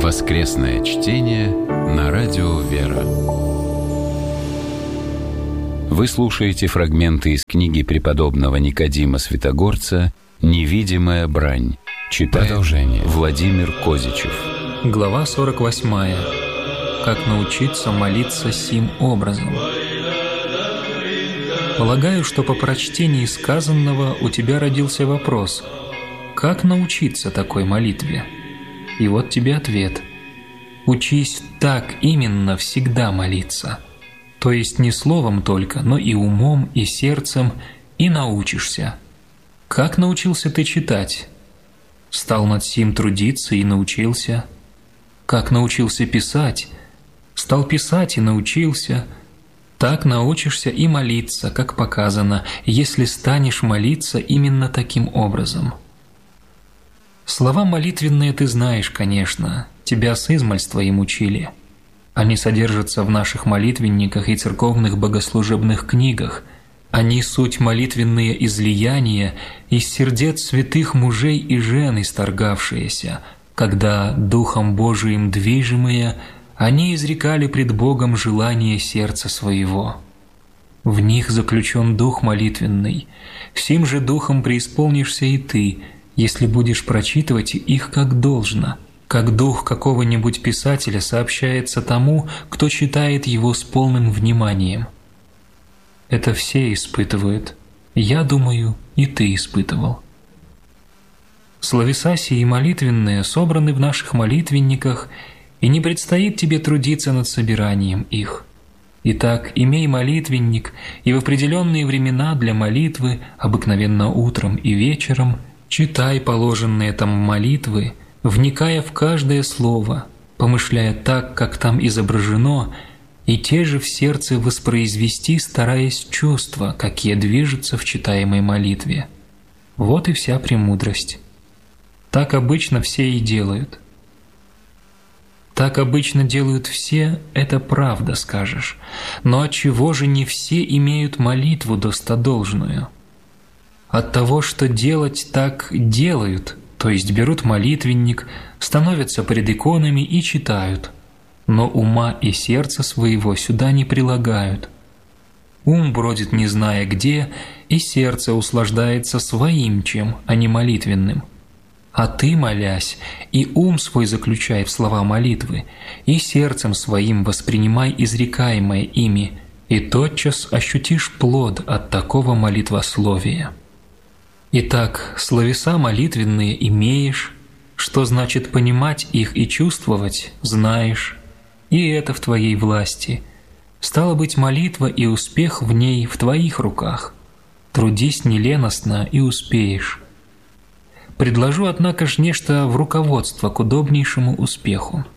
Воскресное чтение на радио «Вера». Вы слушаете фрагменты из книги преподобного Никодима Святогорца «Невидимая брань». Читает продолжение Владимир Козичев. Глава 48. Как научиться молиться сим образом. Полагаю, что по прочтении сказанного у тебя родился вопрос: как научиться такой молитве? И вот тебе ответ. Учись так именно всегда молиться. То есть не словом только, но и умом, и сердцем, и научишься. Как научился ты читать? Стал над сим трудиться и научился. Как научился писать? Стал писать и научился. Так научишься и молиться, как показано, если станешь молиться именно таким образом. Слова молитвенные ты знаешь, конечно, тебя с измальства им учили. Они содержатся в наших молитвенниках и церковных богослужебных книгах. Они суть молитвенные излияния из сердец святых мужей и жен исторгавшиеся, когда Духом Божиим движимые, они изрекали пред Богом желание сердца своего. В них заключен дух молитвенный, сим же духом преисполнишься и ты, если будешь прочитывать их как должно, как дух какого-нибудь писателя сообщается тому, кто читает его с полным вниманием. Это все испытывают. Я думаю, и ты испытывал. Словеса сии молитвенные собраны в наших молитвенниках, и не предстоит тебе трудиться над собиранием их. Итак, имей молитвенник, и в определенные времена для молитвы, обыкновенно утром и вечером, читай положенные там молитвы, вникая в каждое слово, помышляя так, как там изображено, и те же в сердце воспроизвести, стараясь чувства, какие движутся в читаемой молитве. Вот и вся премудрость. Так обычно все и делают. Так обычно делают все, это правда, скажешь. Но отчего же не все имеют молитву достодолжную? От того, что делать так делают, то есть берут молитвенник, становятся пред иконами и читают, но ума и сердца своего сюда не прилагают. Ум бродит не зная где, и сердце услаждается своим чем, а не молитвенным. А ты, молясь, и ум свой заключай в слова молитвы, и сердцем своим воспринимай изрекаемое ими, и тотчас ощутишь плод от такого молитвословия. Итак, словеса молитвенные имеешь, что значит понимать их и чувствовать, знаешь, и это в твоей власти. Стало быть, молитва и успех в ней в твоих руках. Трудись неленостно и успеешь. Предложу, однако ж, нечто в руководство к удобнейшему успеху.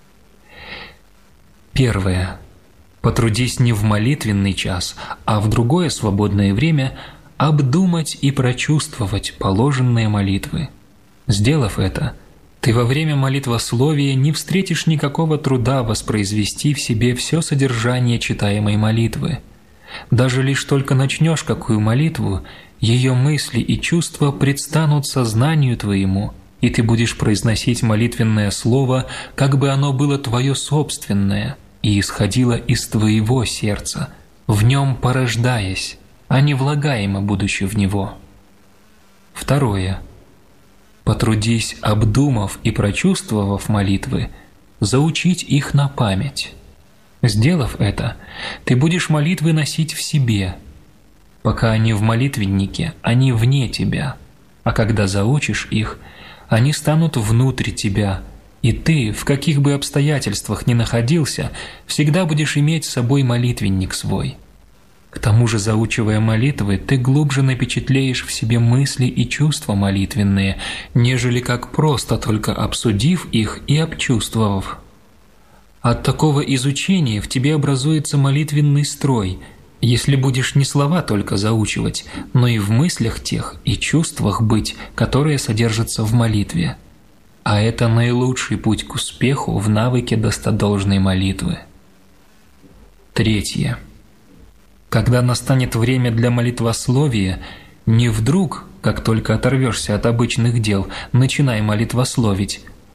Первое. Потрудись не в молитвенный час, а в другое свободное время обдумать и прочувствовать положенные молитвы. Сделав это, ты во время молитвословия не встретишь никакого труда воспроизвести в себе все содержание читаемой молитвы. Даже лишь только начнешь какую молитву, ее мысли и чувства предстанут сознанию твоему, и ты будешь произносить молитвенное слово, как бы оно было твое собственное и исходило из твоего сердца, в нем порождаясь, а не влагаемо будучи в него. Второе. Потрудись, обдумав и прочувствовав молитвы, заучить их на память. Сделав это, ты будешь молитвы носить в себе. Пока они в молитвеннике, они вне тебя, а когда заучишь их, они станут внутри тебя, и ты, в каких бы обстоятельствах ни находился, всегда будешь иметь с собой молитвенник свой. К тому же, заучивая молитвы, ты глубже напечатлеешь в себе мысли и чувства молитвенные, нежели как просто только обсудив их и обчувствовав. От такого изучения в тебе образуется молитвенный строй, если будешь не слова только заучивать, но и в мыслях тех и чувствах быть, которые содержатся в молитве. А это наилучший путь к успеху в навыке достодолжной молитвы. Третье. Когда настанет время для молитвословия, не вдруг, как только оторвешься от обычных дел, начинай молитвословить,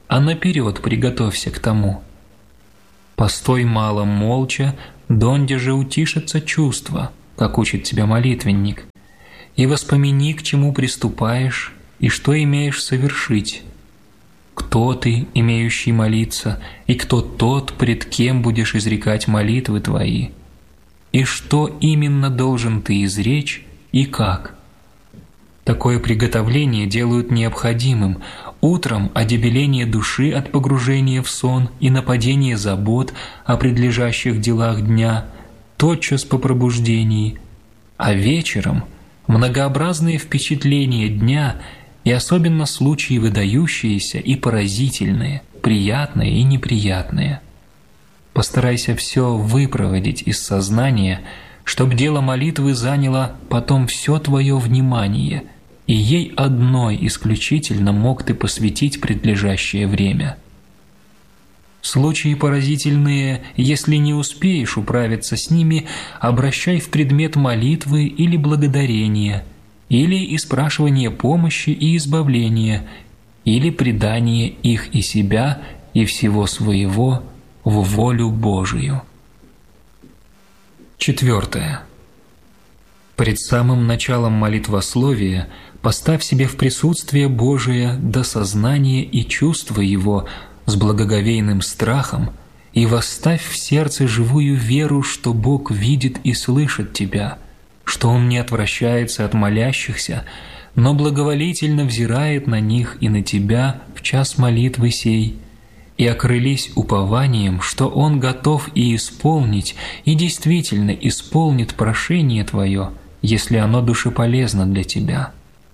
а наперед приготовься к тому. Постой мало молча, донде же утишится чувство, как учит тебя молитвенник, и воспомини, к чему приступаешь и что имеешь совершить. Кто ты, имеющий молиться, и кто тот, пред кем будешь изрекать молитвы твои? И что именно должен ты изречь и как? Такое приготовление делают необходимым утром одебеление души от погружения в сон и нападения забот о предлежащих делах дня, тотчас по пробуждении, а вечером многообразные впечатления дня и особенно случаи выдающиеся и поразительные, приятные и неприятные. Постарайся все выпроводить из сознания, чтоб дело молитвы заняло потом все твое внимание, и ей одной исключительно мог ты посвятить предлежащее время. Случаи поразительные, если не успеешь управиться с ними, обращай в предмет молитвы или благодарения, или испрашивания помощи и избавления, или предание их и себя, и всего своего в волю Божию. 4. Пред самым началом молитвословия поставь себе в присутствие Божие до сознания и чувства Его с благоговейным страхом и восставь в сердце живую веру, что Бог видит и слышит тебя, что Он не отвращается от молящихся, но благоволительно взирает на них и на тебя в час молитвы сей, и окрылись упованием, что Он готов и исполнить, и действительно исполнит прошение твое, если оно душеполезно для тебя.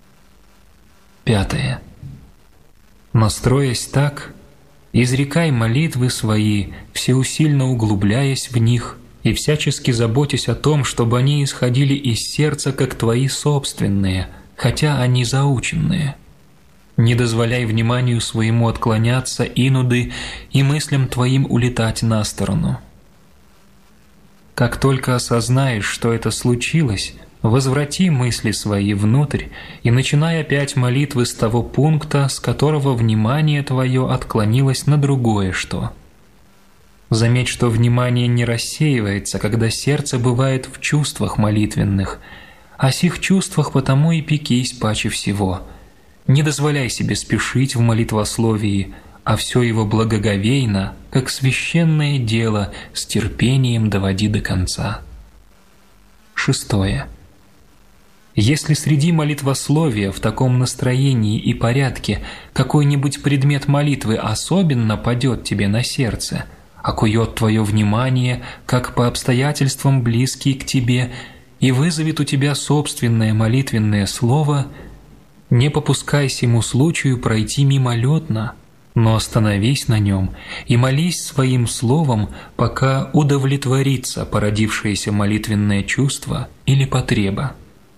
5. Настроясь так, изрекай молитвы свои, всеусильно углубляясь в них, и всячески заботясь о том, чтобы они исходили из сердца, как твои собственные, хотя они заученные. Не дозволяй вниманию своему отклоняться инуды и мыслям твоим улетать на сторону. Как только осознаешь, что это случилось, возврати мысли свои внутрь и начинай опять молитвы с того пункта, с которого внимание твое отклонилось на другое что. Заметь, что внимание не рассеивается, когда сердце бывает в чувствах молитвенных, о сих чувствах потому и пекись паче всего. Не дозволяй себе спешить в молитвословии, а все его благоговейно, как священное дело, с терпением доводи до конца. 6. Если среди молитвословия в таком настроении и порядке какой-нибудь предмет молитвы особенно падет тебе на сердце, окует твое внимание, как по обстоятельствам близкий к тебе, и вызовет у тебя собственное молитвенное слово, не попускай сему случаю пройти мимолетно, но остановись на нем и молись своим словом, пока удовлетворится породившееся молитвенное чувство или потреба.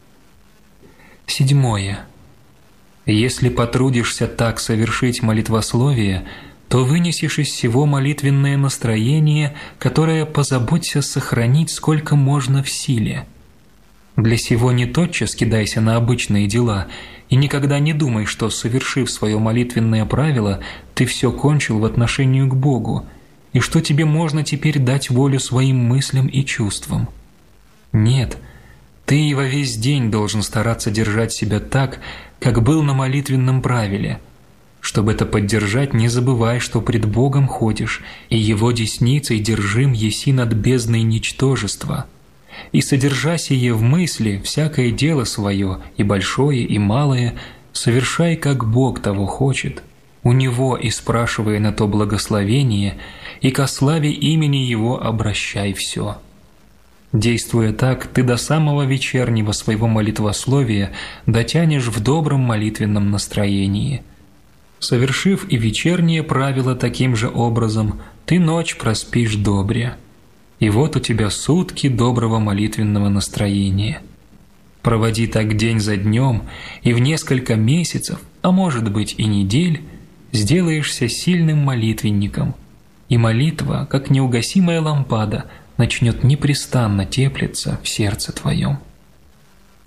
7. Если потрудишься так совершить молитвословие, то вынесешь из всего молитвенное настроение, которое позаботься сохранить сколько можно в силе. Для сего не тотчас кидайся на обычные дела и никогда не думай, что, совершив свое молитвенное правило, ты все кончил в отношении к Богу, и что тебе можно теперь дать волю своим мыслям и чувствам. Нет, ты и во весь день должен стараться держать себя так, как был на молитвенном правиле. Чтобы это поддержать, не забывай, что пред Богом ходишь, и Его десницей держим еси над бездной ничтожества. И содержа сие в мысли, всякое дело свое, и большое, и малое, совершай, как Бог того хочет, у Него и спрашивая на то благословение, и ко славе имени Его обращай все. Действуя так, ты до самого вечернего своего молитвословия дотянешь в добром молитвенном настроении. Совершив и вечернее правило таким же образом, ты ночь проспишь добре. И вот у тебя сутки доброго молитвенного настроения. Проводи так день за днем, и в несколько месяцев, а может быть и недель, сделаешься сильным молитвенником, и молитва, как неугасимая лампада, начнет непрестанно теплиться в сердце твоем.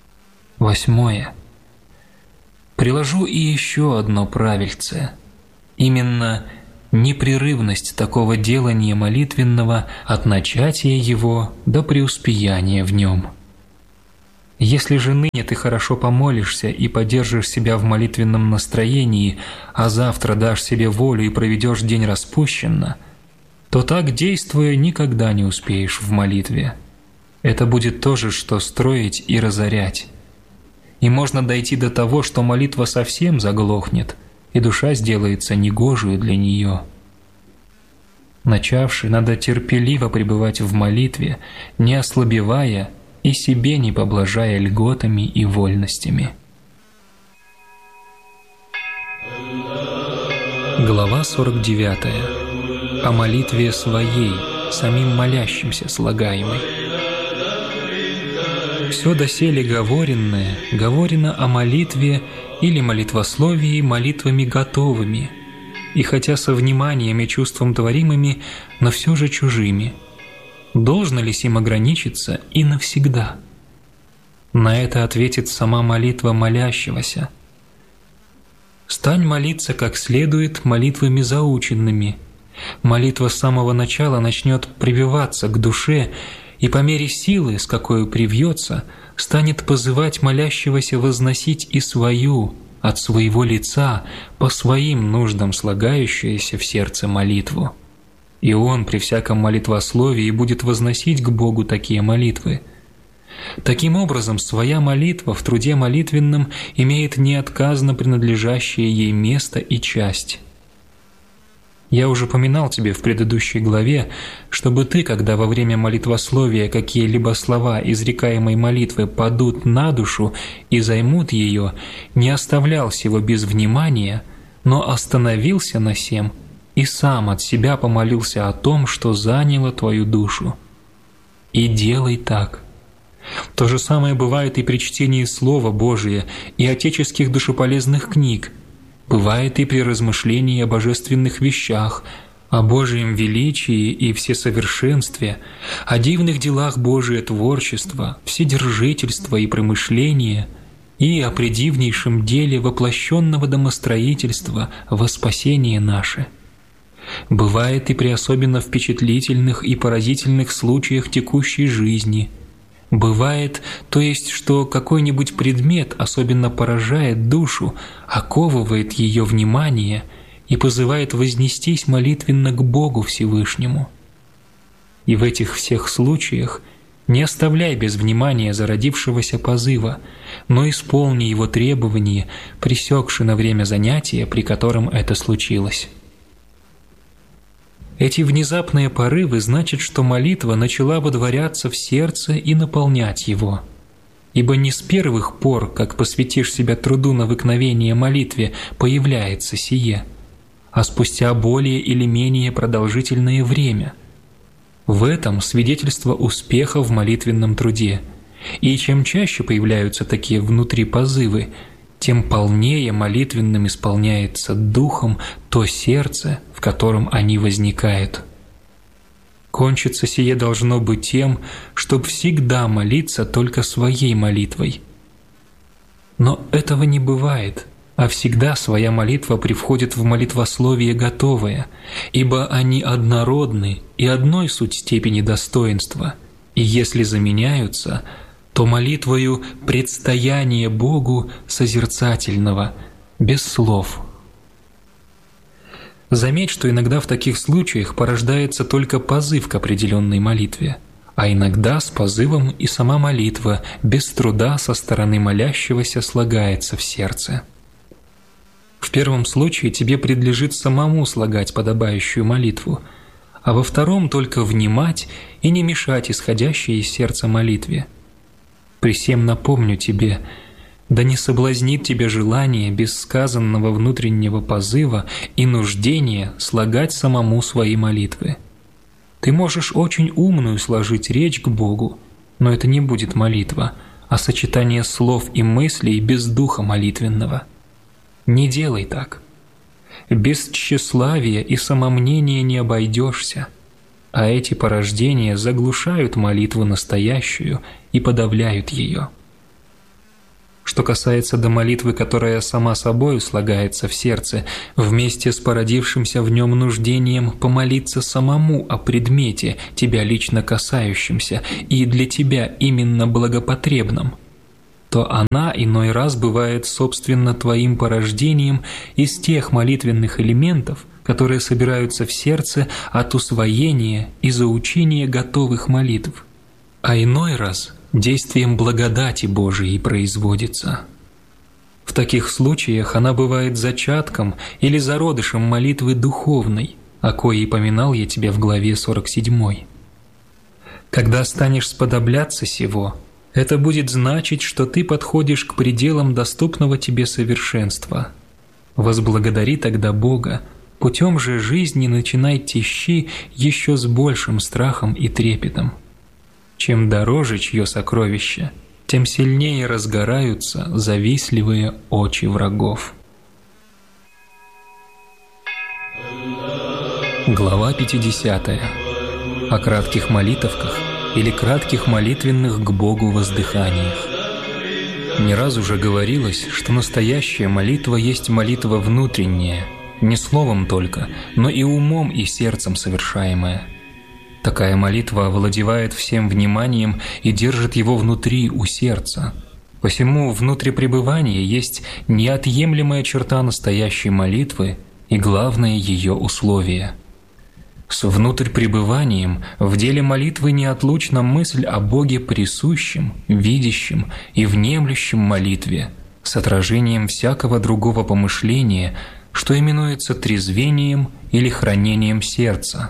8. Приложу и еще одно правильце. Именно непрерывность такого делания молитвенного от начатия его до преуспеяния в нем. Если же ныне ты хорошо помолишься и поддержишь себя в молитвенном настроении, а завтра дашь себе волю и проведешь день распущенно, то так, действуя, никогда не успеешь в молитве. Это будет то же, что строить и разорять. И можно дойти до того, что молитва совсем заглохнет, и душа сделается негожую для нее. Начавши, надо терпеливо пребывать в молитве, не ослабевая и себе не поблажая льготами и вольностями. Глава 49. О молитве своей, самим молящимся слагаемой. Все доселе говоренное, говорено о молитве или молитвословии молитвами готовыми, и хотя со вниманием и чувством творимыми, но все же чужими. Должно ли сим ограничиться и навсегда? На это ответит сама молитва молящегося. Стань молиться как следует молитвами заученными. Молитва с самого начала начнет прививаться к душе, и по мере силы, с какой привьется, станет позывать молящегося возносить и свою, от своего лица, по своим нуждам слагающуюся в сердце молитву. И он при всяком молитвословии будет возносить к Богу такие молитвы. Таким образом, своя молитва в труде молитвенном имеет неотказно принадлежащее ей место и часть. Я уже поминал тебе в предыдущей главе, чтобы ты, когда во время молитвословия какие-либо слова изрекаемой молитвы падут на душу и займут ее, не оставлял сего без внимания, но остановился на сем и сам от себя помолился о том, что заняло твою душу. И делай так. То же самое бывает и при чтении Слова Божия и отеческих душеполезных книг. Бывает и при размышлении о божественных вещах, о Божьем величии и всесовершенстве, о дивных делах Божия творчества, вседержительства и промышления, и о предивнейшем деле воплощенного домостроительства во спасение наше. Бывает и при особенно впечатлительных и поразительных случаях текущей жизни. Бывает, то есть, что какой-нибудь предмет особенно поражает душу, оковывает ее внимание и позывает вознестись молитвенно к Богу Всевышнему. И в этих всех случаях не оставляй без внимания зародившегося позыва, но исполни его требования, пресекши на время занятия, при котором это случилось. Эти внезапные порывы значат, что молитва начала водворяться в сердце и наполнять его. Ибо не с первых пор, как посвятишь себя труду навыкновения молитве, появляется сие, а спустя более или менее продолжительное время. В этом свидетельство успеха в молитвенном труде. И чем чаще появляются такие внутри позывы, тем полнее молитвенным исполняется духом то сердце, в котором они возникают. Кончиться сие должно быть тем, чтоб всегда молиться только своей молитвой. Но этого не бывает, а всегда своя молитва привходит в молитвословие готовое, ибо они однородны и одной суть степени достоинства, и если заменяются – то молитвою предстояние Богу созерцательного, без слов. Заметь, что иногда в таких случаях порождается только позыв к определенной молитве, а иногда с позывом и сама молитва без труда со стороны молящегося слагается в сердце. В первом случае тебе предлежит самому слагать подобающую молитву, а во втором только внимать и не мешать исходящей из сердца молитве. При сем напомню тебе, да не соблазнит тебя желание без сказанного внутреннего позыва и нуждения слагать самому свои молитвы. Ты можешь очень умную сложить речь к Богу, но это не будет молитва, а сочетание слов и мыслей без духа молитвенного. Не делай так. Без тщеславия и самомнения не обойдешься, а эти порождения заглушают молитву настоящую и подавляют ее. Что касается до молитвы, которая сама собою слагается в сердце, вместе с породившимся в нем нуждением помолиться самому о предмете, тебя лично касающемся, и для тебя именно благопотребном, то она иной раз бывает собственно твоим порождением из тех молитвенных элементов, которые собираются в сердце от усвоения и заучения готовых молитв, а иной раз действием благодати Божией производится. В таких случаях она бывает зачатком или зародышем молитвы духовной, о коей поминал я тебе в главе 47. Когда станешь сподобляться сего, это будет значить, что ты подходишь к пределам доступного тебе совершенства. Возблагодари тогда Бога, путем же жизни начинай тещи еще с большим страхом и трепетом. Чем дороже чье сокровище, тем сильнее разгораются завистливые очи врагов. Глава 50. О кратких молитовках или кратких молитвенных к Богу воздыханиях. Не раз уже говорилось, что настоящая молитва есть молитва внутренняя, не словом только, но и умом и сердцем совершаемая. Такая молитва овладевает всем вниманием и держит его внутри, у сердца. Посему внутрипребывание есть неотъемлемая черта настоящей молитвы и главное ее условие. С внутрипребыванием в деле молитвы неотлучна мысль о Боге присущем, видящем и внемлющем молитве, с отражением всякого другого помышления, что именуется трезвением или хранением сердца.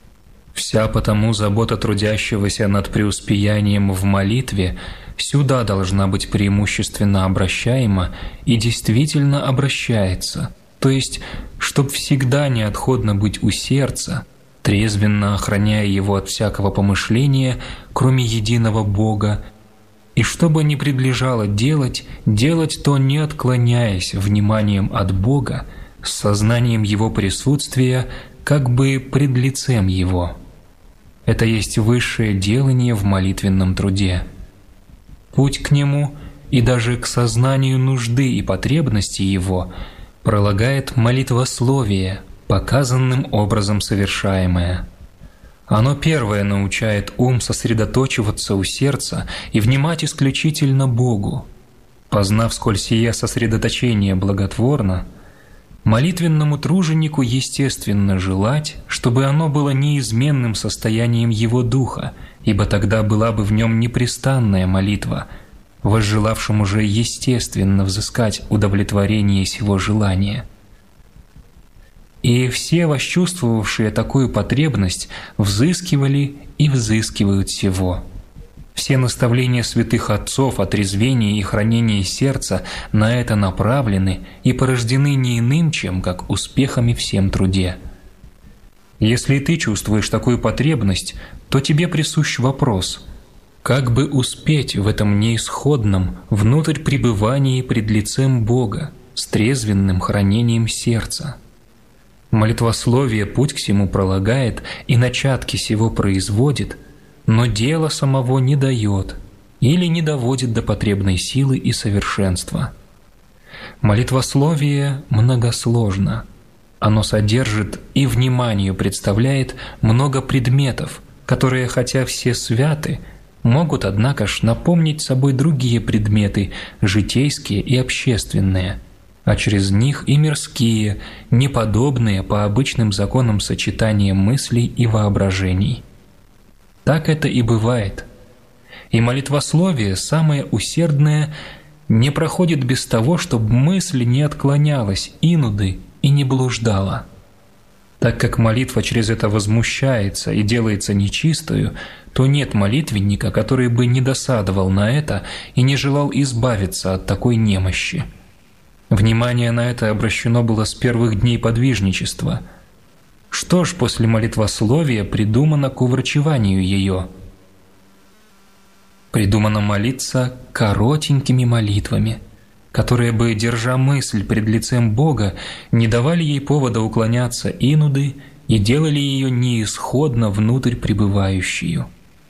Вся потому забота трудящегося над преуспеянием в молитве сюда должна быть преимущественно обращаема и действительно обращается, то есть, чтоб всегда неотходно быть у сердца, трезвенно охраняя его от всякого помышления, кроме единого Бога, и что бы ни предлежало делать, делать то не отклоняясь вниманием от Бога, с сознанием Его присутствия, как бы пред лицем Его. Это есть высшее делание в молитвенном труде. Путь к нему и даже к сознанию нужды и потребности его пролагает молитвословие, показанным образом совершаемое. Оно первое научает ум сосредоточиваться у сердца и внимать исключительно Богу. Познав, сколь сие сосредоточение благотворно, молитвенному труженику естественно желать, чтобы оно было неизменным состоянием его духа, ибо тогда была бы в нем непрестанная молитва, возжелавшему же естественно взыскать удовлетворение сего желания. И все восчувствовавшие такую потребность взыскивали и взыскивают сего. Все наставления святых отцов о трезвении и хранении сердца на это направлены и порождены не иным, чем как успехами всем труде. Если ты чувствуешь такую потребность, то тебе присущ вопрос: как бы успеть в этом неисходном внутрь пребывании пред лицем Бога с трезвенным хранением сердца? Молитвословие путь к сему пролагает и начатки сего производит, но дело самого не дает или не доводит до потребной силы и совершенства. Молитвословие многосложно. Оно содержит и вниманию представляет много предметов, которые, хотя все святы, могут, однако ж, напомнить собой другие предметы, житейские и общественные, а через них и мирские, неподобные по обычным законам сочетания мыслей и воображений. Так это и бывает. И молитвословие, самое усердное, не проходит без того, чтобы мысль не отклонялась инуды и не блуждала. Так как молитва через это возмущается и делается нечистою, то нет молитвенника, который бы не досадовал на это и не желал избавиться от такой немощи. Внимание на это обращено было с первых дней подвижничества. Что ж после молитвословия придумано к уврачеванию ее? Придумано молиться коротенькими молитвами, которые бы, держа мысль пред лицем Бога, не давали ей повода уклоняться инуды и делали ее неисходно внутрь пребывающую.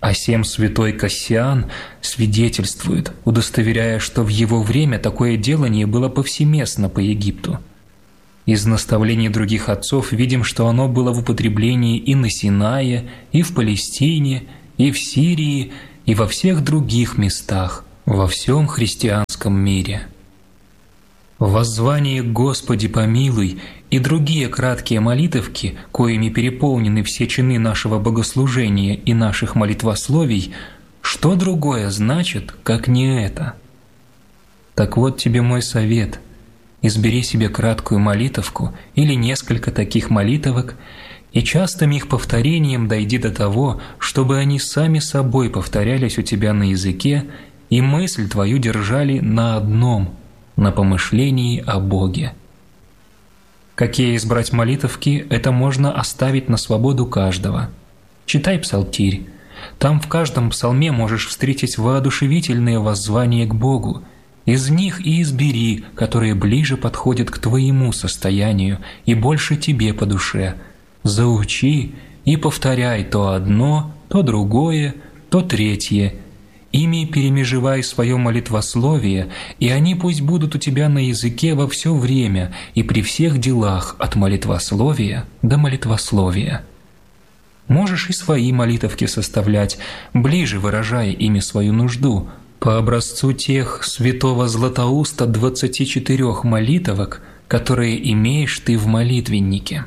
А сем святой Кассиан свидетельствует, удостоверяя, что в его время такое делание было повсеместно по Египту. Из наставлений других отцов видим, что оно было в употреблении и на Синае, и в Палестине, и в Сирии, и во всех других местах, во всем христианском мире. Воззвание «Господи помилуй» и другие краткие молитовки, коими переполнены все чины нашего богослужения и наших молитвословий, что другое значит, как не это? Так вот тебе мой совет – избери себе краткую молитовку или несколько таких молитовок, и частым их повторением дойди до того, чтобы они сами собой повторялись у тебя на языке, и мысль твою держали на одном – на помышлении о Боге. Какие избрать молитовки, это можно оставить на свободу каждого. Читай псалтирь. Там в каждом псалме можешь встретить воодушевительные воззвания к Богу. Из них и избери, которые ближе подходят к твоему состоянию и больше тебе по душе. Заучи и повторяй то одно, то другое, то третье. Ими перемежевай свое молитвословие, и они пусть будут у тебя на языке во все время и при всех делах от молитвословия до молитвословия. Можешь и свои молитовки составлять, ближе выражая ими свою нужду, по образцу тех святого Златоуста 24 молитовок, которые имеешь ты в молитвеннике.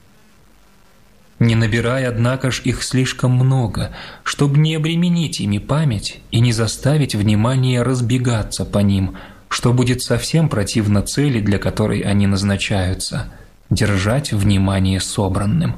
Не набирай, однако ж, их слишком много, чтобы не обременить ими память и не заставить внимание разбегаться по ним, что будет совсем противно цели, для которой они назначаются – держать внимание собранным.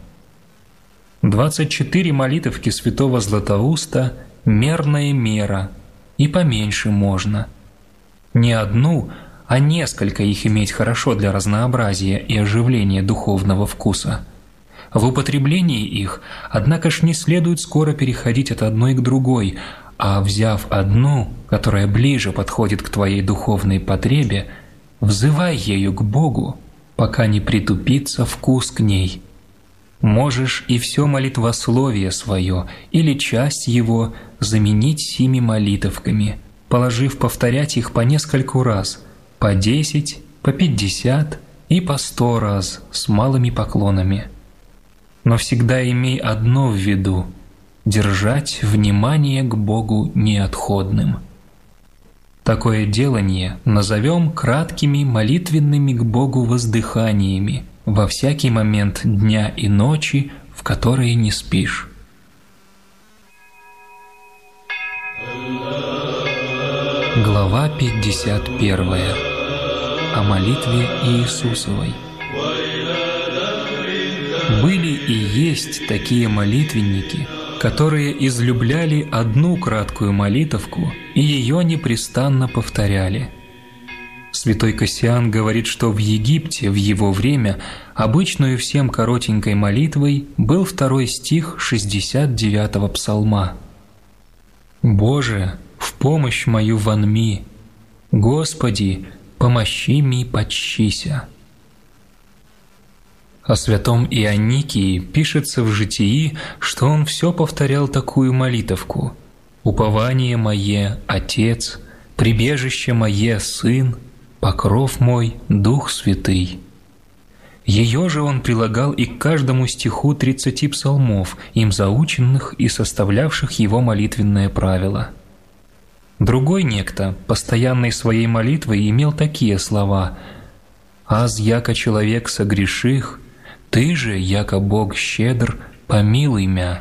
24 молитовки святого Златоуста – мерная мера, и поменьше можно. Не одну, а несколько их иметь хорошо для разнообразия и оживления духовного вкуса. В употреблении их, однако ж, не следует скоро переходить от одной к другой, а взяв одну, которая ближе подходит к твоей духовной потребе, взывай ею к Богу, пока не притупится вкус к ней. Можешь и все молитвословие свое или часть его заменить сими молитовками, положив повторять их по нескольку раз, по 10, по 50 и по 100 раз с малыми поклонами. Но всегда имей одно в виду – держать внимание к Богу неотходным. Такое делание назовем краткими молитвенными к Богу воздыханиями во всякий момент дня и ночи, в которые не спишь. Глава 51. О молитве Иисусовой. Были и есть такие молитвенники, которые излюбляли одну краткую молитовку и ее непрестанно повторяли. Святой Кассиан говорит, что в Египте в его время обычную всем коротенькой молитвой был 2 стих 69-го псалма. «Боже, в помощь мою вонми, Господи, помощи ми подщися». О святом Ионикии пишется в Житии, что он все повторял такую молитовку: «Упование мое – Отец, прибежище мое – Сын, покров мой – Дух Святый». Ее же он прилагал и к каждому стиху 30 псалмов, им заученных и составлявших его молитвенное правило. Другой некто, постоянной своей молитвой, имел такие слова: «Аз яко человек согреших, Ты же, яко Бог щедр, помилуй мя».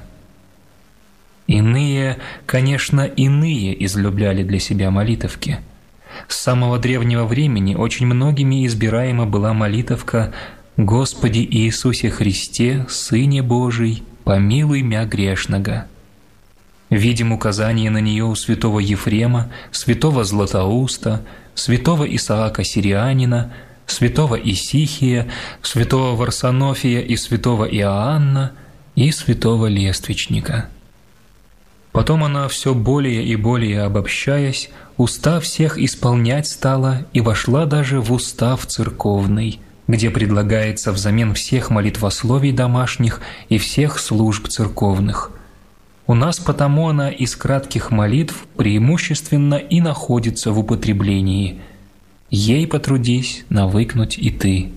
Иные, конечно, иные излюбляли для себя молитовки. С самого древнего времени очень многими избираема была молитовка «Господи Иисусе Христе, Сыне Божий, помилуй мя грешного». Видим указание на нее у святого Ефрема, святого Златоуста, святого Исаака Сирианина, святого Исихия, святого Варсонофия и святого Иоанна и святого Лествичника. Потом она, все более и более обобщаясь, устав всех исполнять стала и вошла даже в устав церковный, где предлагается взамен всех молитвословий домашних и всех служб церковных: У нас потому она из кратких молитв преимущественно и находится в употреблении. Ей потрудись навыкнуть и ты.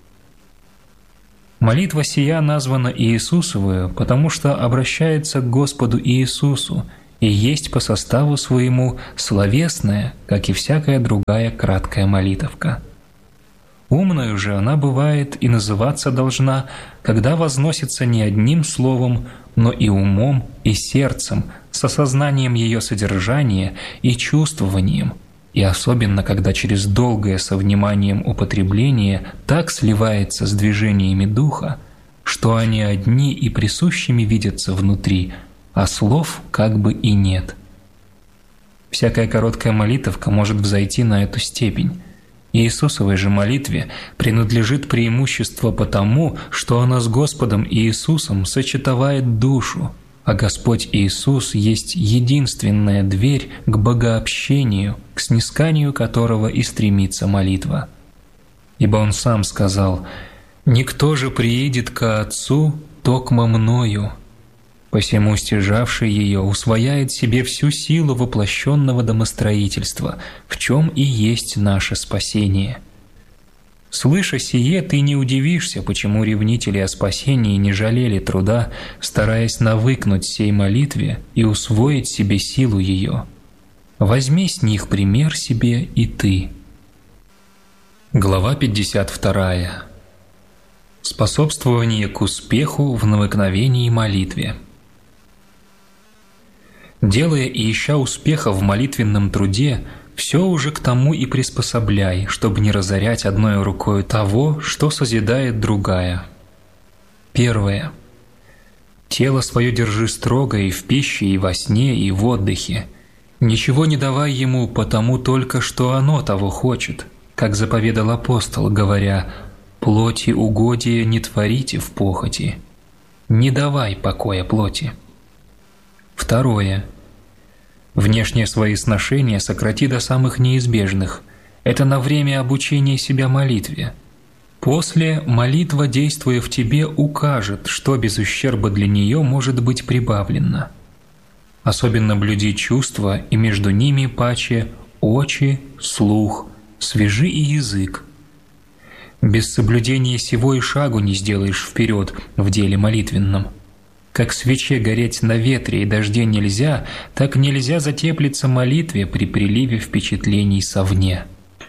Молитва сия названа Иисусовою, потому что обращается к Господу Иисусу и есть по составу своему словесная, как и всякая другая краткая молитовка. Умною же она бывает и называться должна, когда возносится не одним словом, но и умом, и сердцем, с осознанием ее содержания и чувствованием, и особенно, когда через долгое со вниманием употребление так сливается с движениями духа, что они одни и присущими видятся внутри, а слов как бы и нет. Всякая короткая молитовка может взойти на эту степень. Иисусовой же молитве принадлежит преимущество потому, что она с Господом Иисусом сочетовает душу, а Господь Иисус есть единственная дверь к богообщению, к снисканию которого и стремится молитва. Ибо Он сам сказал: «Никто же приидет ко Отцу, токмо мною». Посему стяжавший ее усвояет себе всю силу воплощенного домостроительства, в чем и есть наше спасение. Слыша сие, ты не удивишься, почему ревнители о спасении не жалели труда, стараясь навыкнуть сей молитве и усвоить себе силу ее. Возьми с них пример себе и ты. Глава 52. Способствование к успеху в навыкновении молитве. Делая и ища успеха в молитвенном труде, все уже к тому и приспособляй, чтобы не разорять одной рукой того, что созидает другая. Первое. Тело свое держи строго и в пище, и во сне, и в отдыхе. Ничего не давай ему, потому только, что оно того хочет, как заповедал апостол, говоря: «Плоти угодия не творите в похоти». Не давай покоя плоти. Второе. Внешние свои сношения сократи до самых неизбежных. Это на время обучения себя молитве. После молитва, действуя в тебе, укажет, что без ущерба для нее может быть прибавлено. Особенно блюди чувства, и между ними паче очи, слух, свяжи и язык. Без соблюдения сего и шагу не сделаешь вперед в деле молитвенном. Как свече гореть на ветре и дожде нельзя, так нельзя затеплиться молитве при приливе впечатлений совне.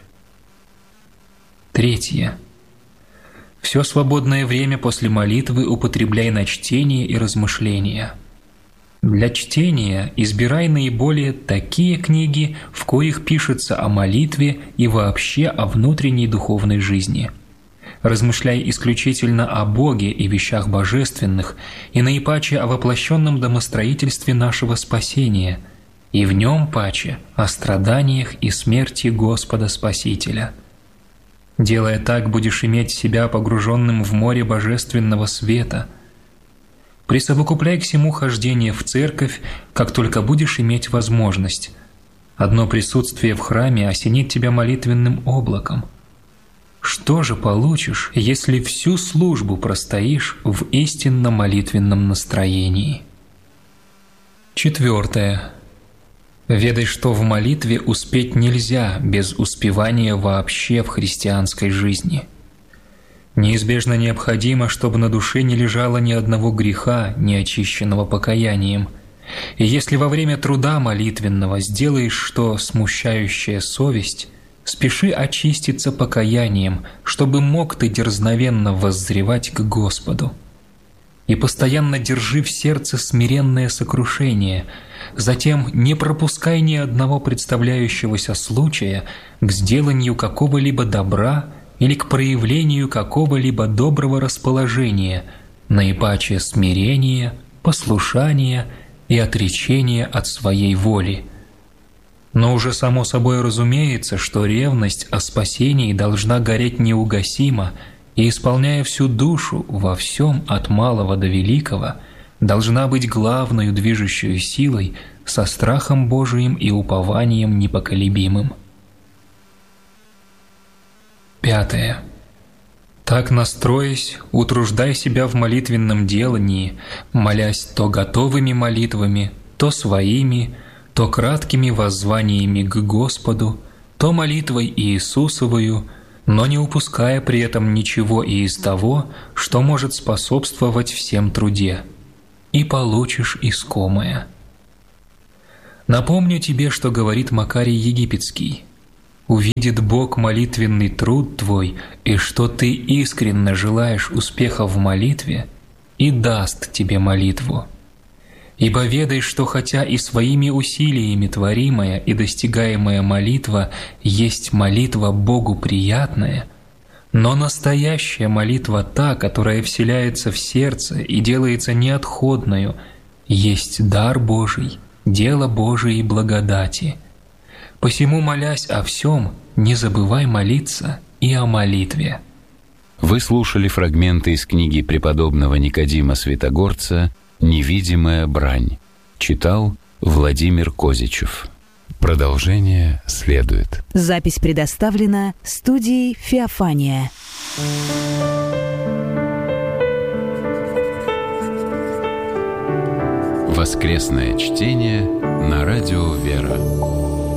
Третье. Все свободное время после молитвы употребляй на чтение и размышления. Для чтения избирай наиболее такие книги, в коих пишется о молитве и вообще о внутренней духовной жизни. Размышляй исключительно о Боге и вещах божественных, и наипаче о воплощенном домостроительстве нашего спасения, и в нем паче о страданиях и смерти Господа Спасителя. Делая так, будешь иметь себя погруженным в море божественного света. Присовокупляй к всему хождение в церковь, как только будешь иметь возможность. Одно присутствие в храме осенит тебя молитвенным облаком. Что же получишь, если всю службу простоишь в истинно молитвенном настроении? Четвертое. Ведай, что в молитве успеть нельзя без успевания вообще в христианской жизни. Неизбежно необходимо, чтобы на душе не лежало ни одного греха, не очищенного покаянием. И если во время труда молитвенного сделаешь что смущающая совесть, спеши очиститься покаянием, чтобы мог ты дерзновенно воззревать к Господу. И постоянно держи в сердце смиренное сокрушение, затем не пропускай ни одного представляющегося случая к сделанию какого-либо добра или к проявлению какого-либо доброго расположения, наипаче смирения, послушания и отречения от своей воли. Но уже само собой разумеется, что ревность о спасении должна гореть неугасимо и, исполняя всю душу во всем от малого до великого, должна быть главной движущей силой со страхом Божиим и упованием непоколебимым. Пятое. Так, настроясь, утруждай себя в молитвенном делании, молясь то готовыми молитвами, то своими, то краткими воззваниями к Господу, то молитвой Иисусовою, но не упуская при этом ничего и из того, что может способствовать всем труде, и получишь искомое. Напомню тебе, что говорит Макарий Египетский: «Увидит Бог молитвенный труд твой, и что ты искренне желаешь успеха в молитве, и даст тебе молитву. Ибо ведай, что хотя и своими усилиями творимая и достигаемая молитва есть молитва Богу приятная, но настоящая молитва, та, которая вселяется в сердце и делается неотходною, есть дар Божий, дело Божией благодати. Посему, молясь о всем, не забывай молиться и о молитве». Вы слушали фрагменты из книги преподобного Никодима Святогорца «Невидимая брань». Читал Владимир Козичев. Продолжение следует. Запись предоставлена студией «Феофания». Воскресное чтение на радио «Вера».